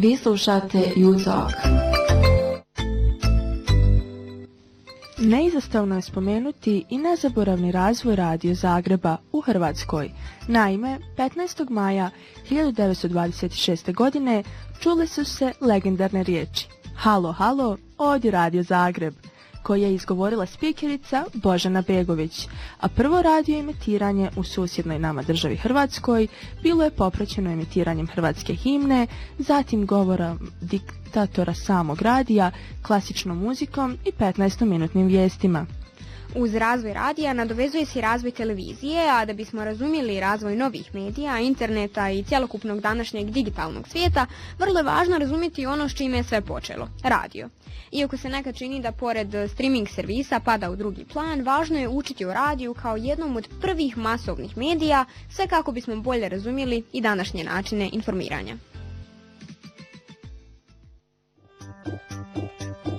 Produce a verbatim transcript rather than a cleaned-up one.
Vi slušate U-Talk. Neizostavno je spomenuti i nezaboravni razvoj Radio Zagreba u Hrvatskoj. Naime, petnaestog maja hiljadu devetsto dvadeset šeste. godine čule su se legendarne riječi: "Halo, halo, ovdje Radio Zagreb", koje je izgovorila spikerica Božana Begović, a prvo radio emitiranje u susjednoj nama državi Hrvatskoj bilo je popraćeno emitiranjem hrvatske himne, zatim govorom diktatora samog radija, klasičnom muzikom i petnaestominutnim vijestima. Uz razvoj radija nadovezuje se razvoj televizije, a da bismo razumjeli razvoj novih medija, interneta i cjelokupnog današnjeg digitalnog svijeta, vrlo je važno razumjeti ono s čime je sve počelo – radio. Iako se nekad čini da pored streaming servisa pada u drugi plan, važno je učiti o radiju kao jednom od prvih masovnih medija, sve kako bismo bolje razumjeli i današnje načine informiranja.